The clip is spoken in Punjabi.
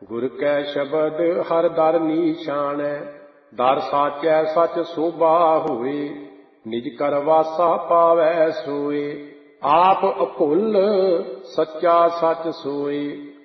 ਗੁਰ ਕੈ ਸ਼ਬਦ ਹਰ ਦਰ ਨੀਸ਼ਾਨੈ, ਦਰ ਸਾਚੈ ਸਚ ਸੋਭਾ ਹੋਏ, ਨਿਜ ਕਰ ਵਾਸਾ ਪਾਵੈ ਸੋਏ। ਆਪ ਅਭੁੱਲ ਸੱਚਾ ਸਚ ਸੋਏ,